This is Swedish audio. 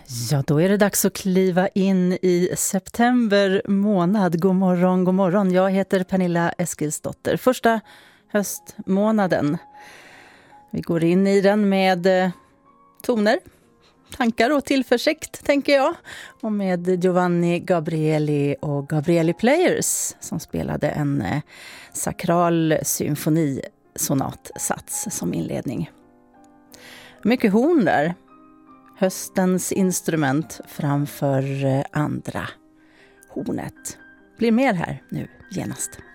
Ja, då är det dags att kliva in i september månad. God morgon, god morgon. Jag heter Pernilla Eskilsdotter. Första höstmånaden. Vi går in i den med toner, tankar och tillförsikt, tänker jag. Och med Giovanni Gabrieli och Gabrieli Players som spelade en sakral symfonisonatsats som inledning. Mycket horn där. Höstens instrument framför andra hornet. Blir mer här nu genast.